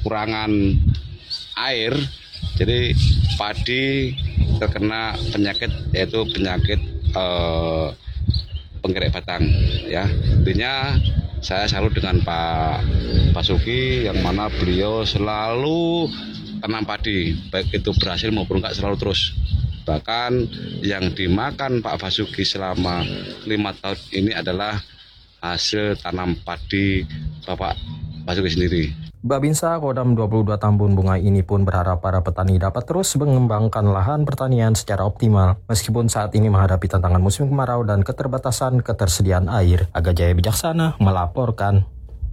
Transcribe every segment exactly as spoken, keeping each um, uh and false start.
kekurangan air, jadi padi terkena penyakit yaitu penyakit eh, penggerek batang ya. Intinya saya salut dengan Pak Basuki yang mana beliau selalu tanam padi, baik itu berhasil maupun enggak selalu terus. Bahkan yang dimakan Pak Basuki selama lima tahun ini adalah hasil tanam padi Bapak Basuki sendiri. Babinsa Kodam dua puluh dua Tambun Bunga ini pun berharap para petani dapat terus mengembangkan lahan pertanian secara optimal meskipun saat ini menghadapi tantangan musim kemarau dan keterbatasan ketersediaan air. Aga Jaya Bijaksana melaporkan.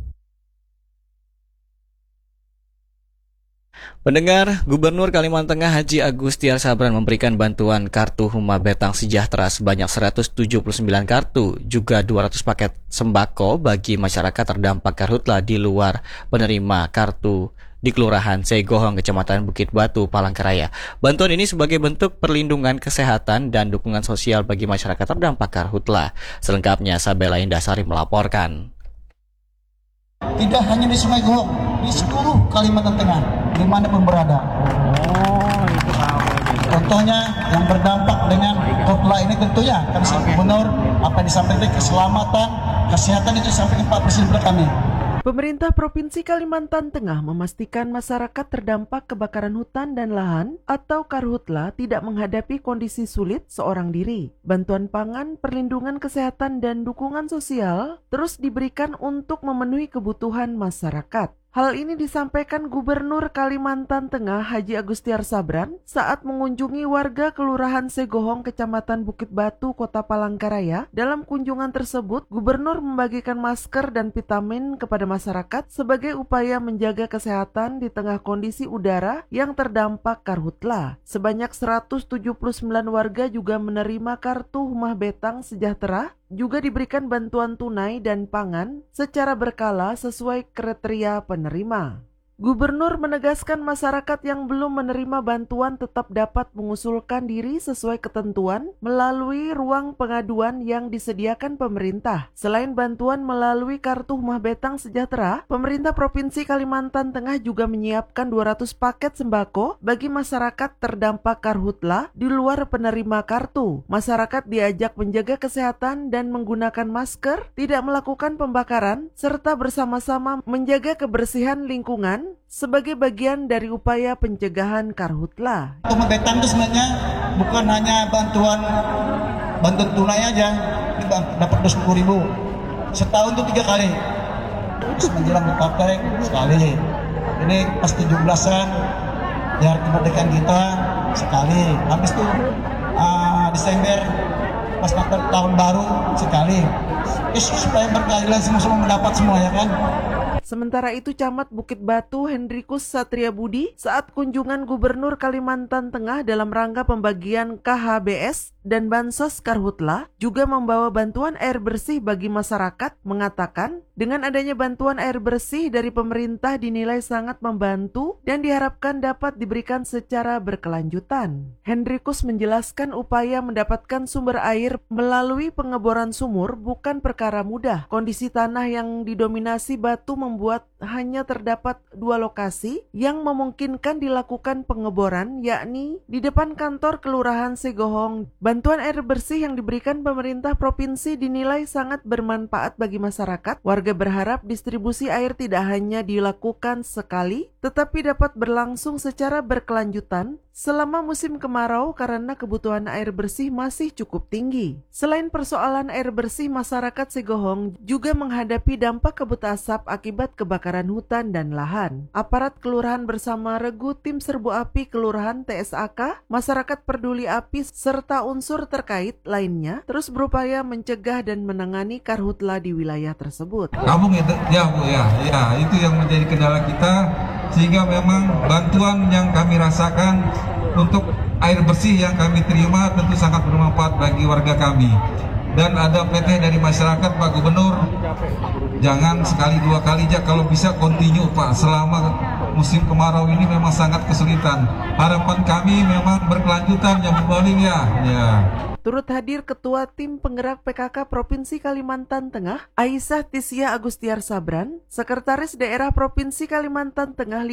Pendengar, Gubernur Kalimantan Tengah Haji Agustiar Sabran memberikan bantuan kartu Rumah Betang Sejahtera sebanyak seratus tujuh puluh sembilan kartu, juga dua ratus paket sembako bagi masyarakat terdampak karhutla di luar penerima kartu di Kelurahan Segohong, Kecamatan Bukit Batu, Palangkaraya. Bantuan ini sebagai bentuk perlindungan kesehatan dan dukungan sosial bagi masyarakat terdampak karhutla. Selengkapnya Sabela Indasari melaporkan. Tidak hanya di Sungai Gohong, di seluruh Kalimantan Tengah, dimanapun berada. Oh, itu contohnya yang berdampak dengan karhutla ini tentunya kami sebagai Gubernur apa yang disampaikan keselamatan, kesehatan itu disampaikan Pak Presiden kami. Pemerintah Provinsi Kalimantan Tengah memastikan masyarakat terdampak kebakaran hutan dan lahan atau karhutla tidak menghadapi kondisi sulit seorang diri. Bantuan pangan, perlindungan kesehatan, dan dukungan sosial terus diberikan untuk memenuhi kebutuhan masyarakat. Hal ini disampaikan Gubernur Kalimantan Tengah Haji Agustiar Sabran saat mengunjungi warga Kelurahan Segohong, Kecamatan Bukit Batu, Kota Palangkaraya. Dalam kunjungan tersebut, Gubernur membagikan masker dan vitamin kepada masyarakat sebagai upaya menjaga kesehatan di tengah kondisi udara yang terdampak karhutla. Sebanyak seratus tujuh puluh sembilan warga juga menerima kartu Rumah Betang Sejahtera, juga diberikan bantuan tunai dan pangan secara berkala sesuai kriteria penerima. Gubernur menegaskan masyarakat yang belum menerima bantuan tetap dapat mengusulkan diri sesuai ketentuan melalui ruang pengaduan yang disediakan pemerintah. Selain bantuan melalui kartu Rumah Betang Sejahtera, pemerintah Provinsi Kalimantan Tengah juga menyiapkan dua ratus paket sembako bagi masyarakat terdampak karhutla di luar penerima kartu. Masyarakat diajak menjaga kesehatan dan menggunakan masker, tidak melakukan pembakaran, serta bersama-sama menjaga kebersihan lingkungan sebagai bagian dari upaya pencegahan karhutla. Rumah Betang itu sebenarnya bukan hanya bantuan bantuan tunai aja, ini dapat dua puluh ribu setahun tuh tiga kali. Terus menjelang dipakai sekali. Ini pas tujuh belasan di hari kemerdekaan kita sekali. Habis itu uh, Desember pas tahun baru sekali. Is, supaya berkeadilan semua-semua mendapat semua ya kan. Sementara itu, Camat Bukit Batu Hendrikus Satria Budi saat kunjungan Gubernur Kalimantan Tengah dalam rangka pembagian K H B S dan Bansos Karhutla juga membawa bantuan air bersih bagi masyarakat, mengatakan dengan adanya bantuan air bersih dari pemerintah dinilai sangat membantu dan diharapkan dapat diberikan secara berkelanjutan. Hendrikus menjelaskan upaya mendapatkan sumber air melalui pengeboran sumur bukan perkara mudah. Kondisi tanah yang didominasi batu membuat hanya terdapat dua lokasi yang memungkinkan dilakukan pengeboran, yakni di depan kantor Kelurahan Segohong. Bantuan air bersih yang diberikan pemerintah provinsi dinilai sangat bermanfaat bagi masyarakat. Warga berharap distribusi air tidak hanya dilakukan sekali, tetapi dapat berlangsung secara berkelanjutan selama musim kemarau karena kebutuhan air bersih masih cukup tinggi. Selain persoalan air bersih, masyarakat Segohong juga menghadapi dampak kabut asap akibat kebakaran hutan dan lahan. Aparat kelurahan bersama regu tim serbu api kelurahan T S A K, masyarakat peduli api, serta unsur terkait lainnya terus berupaya mencegah dan menangani karhutla di wilayah tersebut. Kampung itu, ya Bu ya, ya itu yang menjadi kendala kita, sehingga memang bantuan yang kami rasakan untuk air bersih yang kami terima tentu sangat bermanfaat bagi warga kami. Dan ada P T dari masyarakat, Pak Gubernur, jangan sekali dua kali aja, kalau bisa kontinu Pak, selama musim kemarau ini memang sangat kesulitan. Harapan kami memang berkelanjutan yang berbaling ya. Ya. Turut hadir Ketua Tim Penggerak P K K Provinsi Kalimantan Tengah, Aisyah Tisya Agustiar Sabran, Sekretaris Daerah Provinsi Kalimantan Tengah